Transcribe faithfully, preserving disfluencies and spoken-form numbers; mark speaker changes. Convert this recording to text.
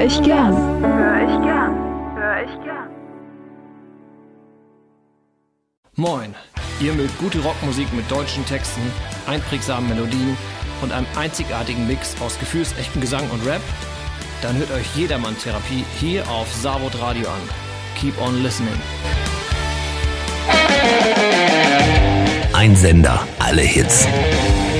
Speaker 1: ich gern. Hör ich gern. Hör ich gern.
Speaker 2: Moin, ihr mögt gute Rockmusik mit deutschen Texten, einprägsamen Melodien und einem einzigartigen Mix aus gefühlsechtem Gesang und Rap? Dann hört euch Jedermann-Therapie hier auf Savod Radio an. Keep on listening.
Speaker 3: Ein Sender, alle Hits.